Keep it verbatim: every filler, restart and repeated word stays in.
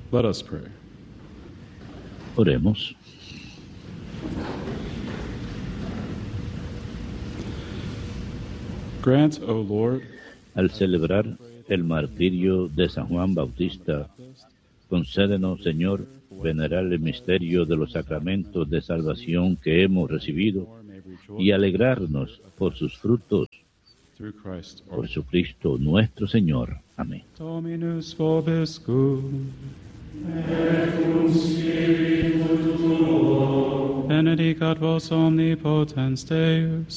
Let us pray. Oremos. Grant, O Lord, Al celebrar el martirio de San Juan Bautista, concédenos, Señor, venerar el misterio de los sacramentos de salvación que hemos recibido y alegrarnos por sus frutos. through Christ our Por Jesucristo nuestro Señor. Amén. Dominus vobiscum. Benedicat vos omnipotens Deus,